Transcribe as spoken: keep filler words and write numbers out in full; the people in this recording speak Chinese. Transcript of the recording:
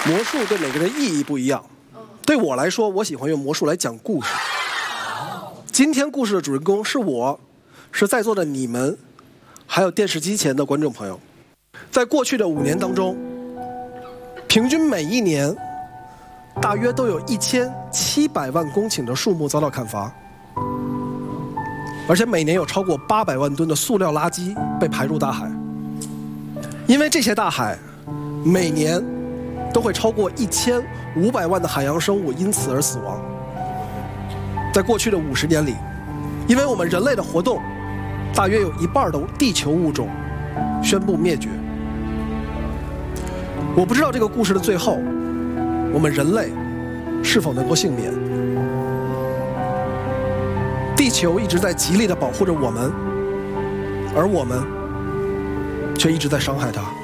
魔术对每个人意义不一样。对我来说，我喜欢用魔术来讲故事。今天故事的主人公是我，是在座的你们，还有电视机前的观众朋友。在过去的五年当中，平均每一年，大约都有一千七百万公顷的树木遭到砍伐，而且每年有超过八百万吨的塑料垃圾被排入大海。因为这些大海，每年都会超过一千五百万的海洋生物因此而死亡。在过去的五十年里，因为我们人类的活动，大约有一半的地球物种宣布灭绝。我不知道这个故事的最后，我们人类是否能够幸免。地球一直在极力地保护着我们，而我们却一直在伤害它。